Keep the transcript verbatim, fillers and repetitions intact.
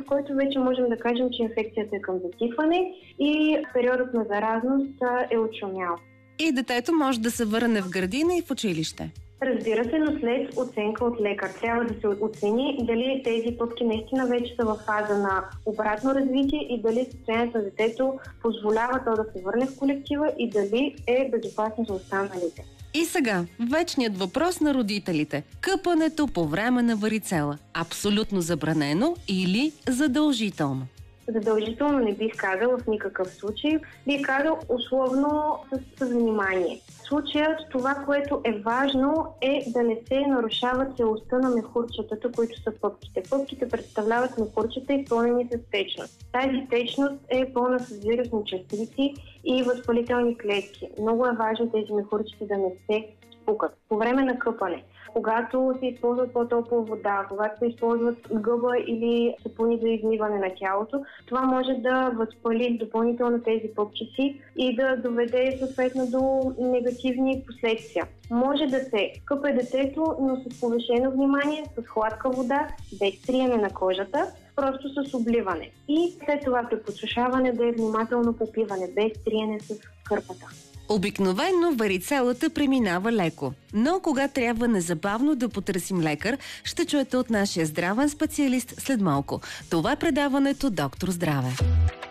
който вече можем да кажем, че инфекцията е към затихване и периодът на заразност е отшумял. И детето може да се върне в градина и в училище. Разбира се, но след оценка от лекар. Трябва да се оцени дали тези пъпки наистина вече са в фаза на обратно развитие и дали състоянието на детето позволява то да се върне в колектива и дали е безопасно за останалите. И сега, вечният въпрос на родителите. Къпането по време на варицела. Абсолютно забранено или задължително? Задължително не бих казал в никакъв случай. Бих казал условно с, с внимание. В случаят това, което е важно, е да не се нарушава целостта на мехурчетата, които са пъпките. Пъпките представляват мехурчета, изпълнени с течност. Тази течност е пълна с вирусни частици и възпалителни клетки. Много е важно тези мехурчета да не се спукат. По време на къпане, когато се използват по-топла вода, когато се използват гъба или сапуни за измиване на тялото, това може да възпали допълнително тези пъпчици и да доведе съответно до негативни последствия. Може да се къпе детето, но с повишено внимание, с хладка вода, без триене на кожата, просто с обливане. И след това при подсушаване да е внимателно попиване, без триене с кърпата. Обикновено варицелата преминава леко, но кога трябва незабавно да потърсим лекар, ще чуете от нашия здравен специалист след малко. Това е предаването Доктор Здраве.